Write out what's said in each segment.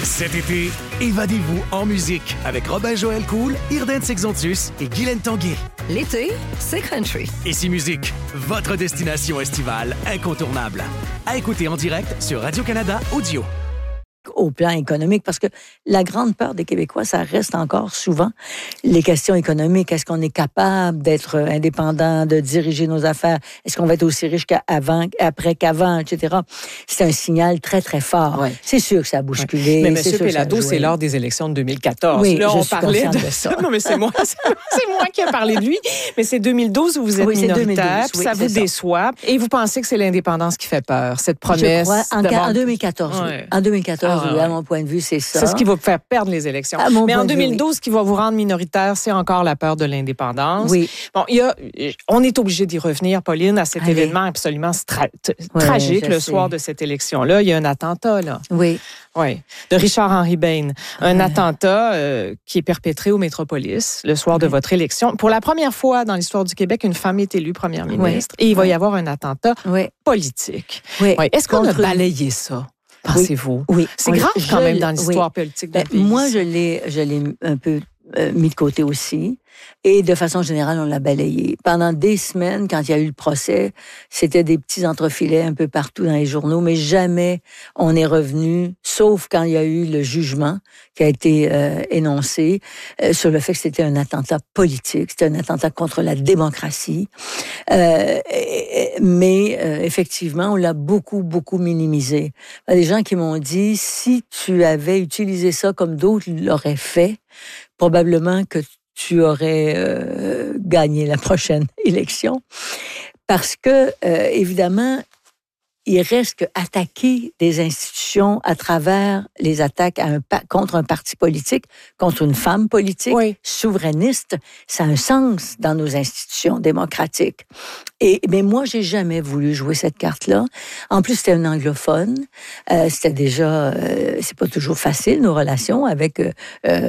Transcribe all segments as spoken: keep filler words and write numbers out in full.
Cet été, évadez-vous en musique avec Robin-Joël Cool, Irden Sexontus et Guylaine Tanguay. L'été, c'est country. Ici Musique, votre destination estivale incontournable. À écouter en direct sur Radio-Canada Audio. Au plan économique, parce que la grande peur des Québécois, ça reste encore souvent les questions économiques. Est-ce qu'on est capable d'être indépendant, de diriger nos affaires? Est-ce qu'on va être aussi riche qu'avant, après qu'avant, et cetera. C'est un signal très, très fort. Ouais. C'est sûr que ça a bousculé. Ouais. Mais M. Péladeau, c'est lors des élections de deux mille quatorze. Oui, là, je on suis parlait de ça. ça. Non, mais c'est moi, c'est, c'est moi qui ai parlé de lui. Mais c'est deux mille douze où vous êtes oui, minoritaire, oui, ça vous ça. déçoit. Et vous pensez que c'est l'indépendance qui fait peur, cette promesse? Je crois, en, d'avoir... en deux mille quatorze. Ouais. Oui. En deux mille quatorze, ah, oui, ouais. à mon point de vue, c'est ça. C'est ce qui va faire perdre les élections. Mais en deux mille douze, ce qui va vous rendre minoritaire, c'est encore la peur de l'indépendance. Oui. Bon, il y a, on est obligé d'y revenir, Pauline, à cet Allez. événement absolument stra- t- ouais, tragique le sais. soir de cette élection-là. Il y a un attentat, là. Oui. Oui, de Richard-Henri Bain. Un ouais. attentat euh, qui est perpétré au Métropolis le soir oui. de votre élection. Pour la première fois dans l'histoire du Québec, une femme est élue première ministre. Oui. Et il va y avoir un attentat oui. politique. Oui. Oui. Est-ce qu'on Contre... a balayé ça? Pensez-vous? Oui. oui. C'est grave quand même dans l'histoire oui. politique d'un ben, pays. Moi, je l'ai, je l'ai un peu euh, mis de côté aussi. Et de façon générale, on l'a balayé. Pendant des semaines, quand il y a eu le procès, c'était des petits entrefilets un peu partout dans les journaux, mais jamais on est revenu, sauf quand il y a eu le jugement qui a été euh, énoncé euh, sur le fait que c'était un attentat politique, c'était un attentat contre la démocratie. Euh, mais euh, effectivement, on l'a beaucoup, beaucoup minimisé. Il y a des gens qui m'ont dit, si tu avais utilisé ça comme d'autres l'auraient fait, probablement que tu aurais euh, gagné la prochaine élection. Parce que, euh, évidemment, il reste qu'attaquer des institutions à travers les attaques à un, contre un parti politique, contre une femme politique, oui. souverainiste, ça a un sens dans nos institutions démocratiques. Et, mais moi, j'ai jamais voulu jouer cette carte-là. En plus, c'était un anglophone. Euh, c'était déjà, euh, c'est pas toujours facile, nos relations avec euh,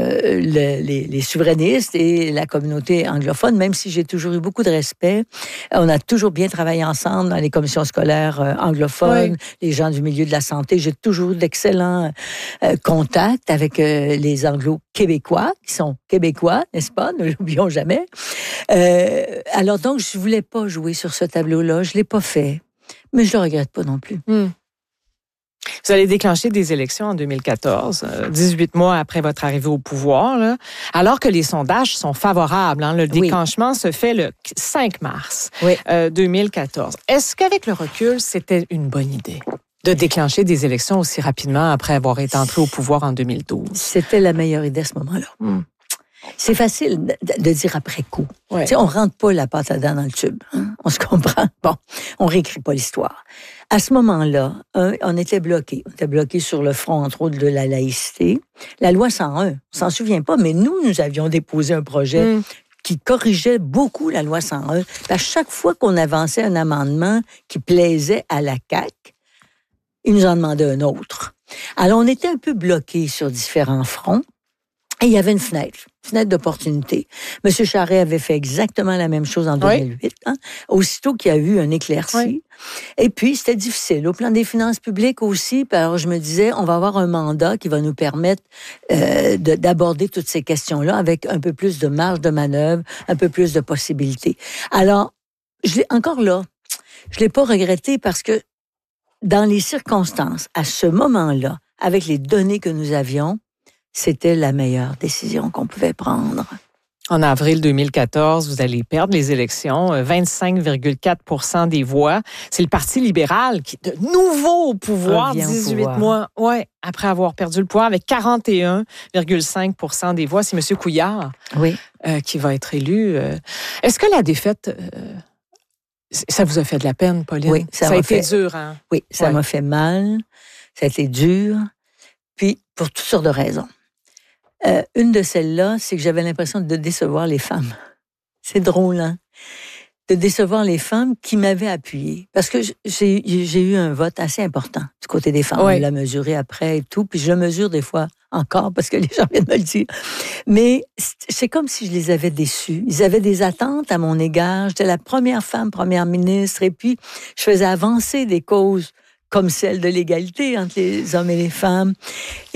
le, les, les souverainistes et la communauté anglophone, même si j'ai toujours eu beaucoup de respect. On a toujours bien travaillé ensemble dans les commissions scolaires euh, anglophones. Oui. Les gens du milieu de la santé. J'ai toujours eu d'excellents euh, contacts avec euh, les Anglo-Québécois, qui sont Québécois, n'est-ce pas? Ne l'oublions jamais. Euh, alors donc, je voulais pas jouer sur ce tableau-là. Je l'ai pas fait. Mais je le regrette pas non plus. Mm. Vous allez déclencher des élections en deux mille quatorze, dix-huit mois après votre arrivée au pouvoir, là, alors que les sondages sont favorables. Hein, le déclenchement oui. se fait le cinq mars oui. euh, deux mille quatorze. Est-ce qu'avec le recul, c'était une bonne idée de déclencher des élections aussi rapidement après avoir été entré au pouvoir en deux mille douze? C'était la meilleure idée à ce moment-là. Mm. C'est facile de, de dire après coup. Ouais. Tu sais, on rentre pas la pâte à dents dans le tube. Hein? On se comprend. Bon, on réécrit pas l'histoire. À ce moment-là, un, on était bloqués. On était bloqués sur le front, entre autres, de la laïcité. La loi cent un, on s'en souvient pas, mais nous, nous avions déposé un projet mm. qui corrigeait beaucoup la loi cent un. À chaque fois qu'on avançait un amendement qui plaisait à la C A Q, ils nous en demandaient un autre. Alors, on était un peu bloqués sur différents fronts. Et il y avait une fenêtre, une fenêtre d'opportunité. M. Charest avait fait exactement la même chose en deux mille huit, oui. hein, aussitôt qu'il y a eu un éclairci. Oui. Et puis, c'était difficile. Au plan des finances publiques aussi, alors je me disais, on va avoir un mandat qui va nous permettre euh, de, d'aborder toutes ces questions-là avec un peu plus de marge de manœuvre, un peu plus de possibilités. Alors, je l'ai, encore là, je l'ai pas regretté parce que dans les circonstances, à ce moment-là, avec les données que nous avions, c'était la meilleure décision qu'on pouvait prendre. En avril deux mille quatorze, vous allez perdre les élections, vingt-cinq virgule quatre pour cent des voix. C'est le Parti libéral qui est de nouveau au pouvoir, dix-huit pouvoir. mois ouais, après avoir perdu le pouvoir, avec quarante et un virgule cinq pour cent des voix. C'est M. Couillard oui. euh, qui va être élu. Est-ce que la défaite, euh, ça vous a fait de la peine, Pauline? Oui, ça, ça a été fait dur. Hein? Oui, ça ouais. m'a fait mal. Ça a été dur. Puis, pour toutes sortes de raisons. Euh, une de celles-là, c'est que j'avais l'impression de décevoir les femmes. C'est drôle, hein? De décevoir les femmes qui m'avaient appuyée. Parce que j'ai, j'ai eu un vote assez important du côté des femmes. Oui. On l'a mesuré après et tout. Puis je le mesure des fois encore parce que les gens viennent me le dire. Mais c'est comme si je les avais déçus. Ils avaient des attentes à mon égard. J'étais la première femme première ministre. Et puis, je faisais avancer des causes comme celle de l'égalité entre les hommes et les femmes.